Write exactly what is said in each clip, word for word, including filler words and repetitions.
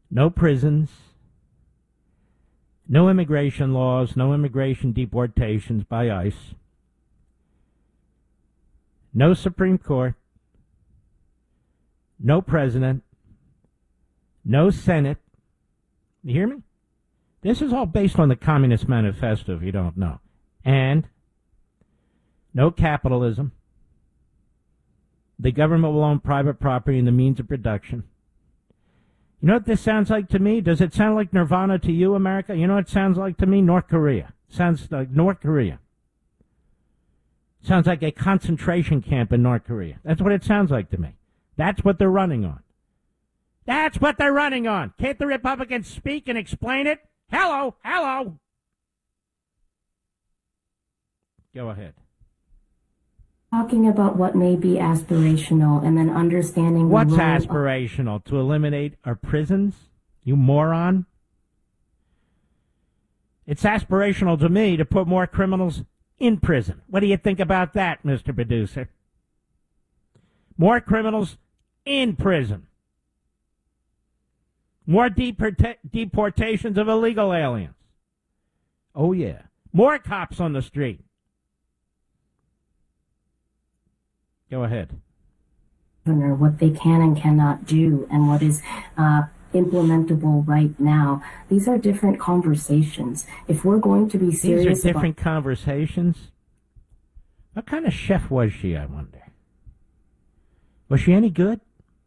no prisons, no immigration laws, no immigration deportations by ICE, no Supreme Court, no president, no Senate. You hear me? This is all based on the Communist Manifesto, if you don't know. And no capitalism. The government will own private property and the means of production. You know what this sounds like to me? Does it sound like Nirvana to you, America? You know what it sounds like to me? North Korea. Sounds like North Korea. Sounds like a concentration camp in North Korea. That's what it sounds like to me. That's what they're running on. That's what they're running on. Can't the Republicans speak and explain it? Hello, hello. Go ahead. Talking about what may be aspirational and then understanding... What's aspirational? Of- to eliminate our prisons? You moron? It's aspirational to me to put more criminals in prison. What do you think about that, Mister Producer? More criminals in prison. More deporta- deportations of illegal aliens. Oh, yeah. More cops on the street. Go ahead. What they can and cannot do and what is uh, implementable right now. These are different conversations. If we're going to be serious These are different about- conversations? What kind of chef was she, I wonder? Was she any good?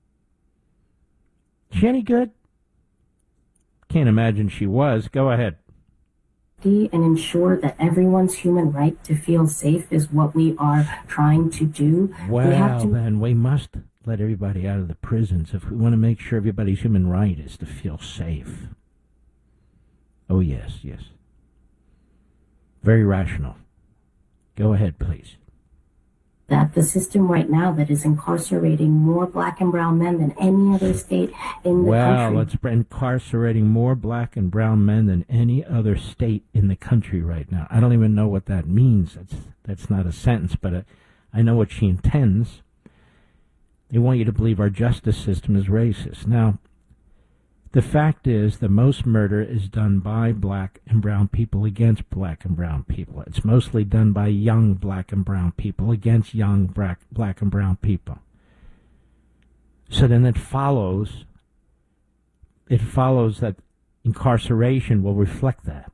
She any good? Can't imagine she was. Go ahead. And ensure that everyone's human right to feel safe is what we are trying to do. Well, we have to... then we must let everybody out of the prisons if we want to make sure everybody's human right is to feel safe. Oh, yes, yes. Very rational. Go ahead, please. That the system right now that is incarcerating more black and brown men than any other state in the well, country. Well, it's incarcerating more black and brown men than any other state in the country right now. I don't even know what that means. That's that's not a sentence, but uh, I know what she intends. They want you to believe our justice system is racist. Now, the fact is that most murder is done by black and brown people against black and brown people. It's mostly done by young black and brown people against young black, black and brown people. So then it follows, it follows that incarceration will reflect that.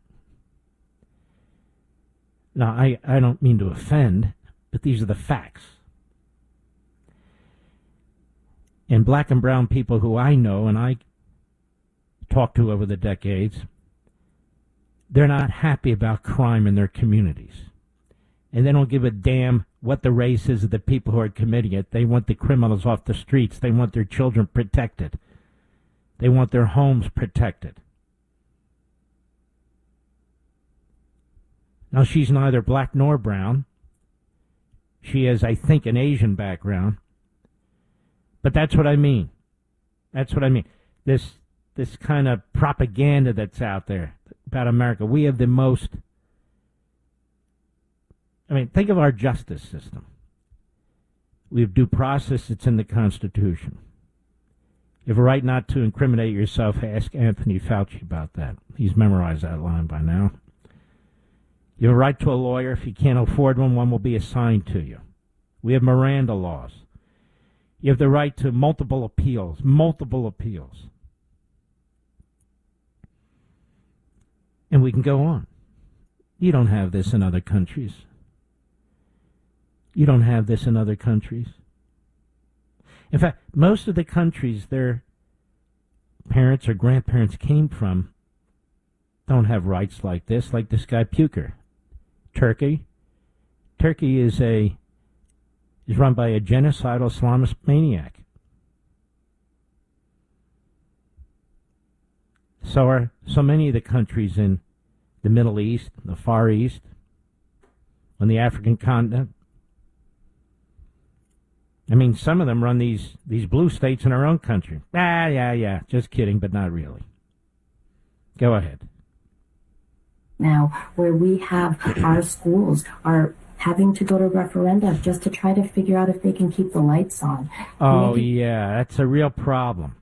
Now, I, I don't mean to offend, but these are the facts. And black and brown people who I know, and I talked to over the decades, they're not happy about crime in their communities. And they don't give a damn what the race is of the people who are committing it. They want the criminals off the streets. They want their children protected. They want their homes protected. Now, she's neither black nor brown. She has, I think, an Asian background. But that's what I mean. That's what I mean. This this kind of propaganda that's out there about America. We have the most... I mean, think of our justice system. We have due process. It's in the Constitution. You have a right not to incriminate yourself. Ask Anthony Fauci about that. He's memorized that line by now. You have a right to a lawyer. If you can't afford one, one will be assigned to you. We have Miranda laws. You have the right to multiple appeals, multiple appeals. And we can go on. You don't have this in other countries. You don't have this in other countries. In fact, most of the countries their parents or grandparents came from don't have rights like this, like this guy Puker. Turkey. Turkey is a is run by a genocidal Islamist maniac. So are so many of the countries in the Middle East, the Far East, on the African continent. I mean, some of them run these, these blue states in our own country. Ah, yeah, yeah, just kidding, but not really. Go ahead. Now, where we have our schools are having to go to referenda just to try to figure out if they can keep the lights on. Oh, yeah, that's a real problem.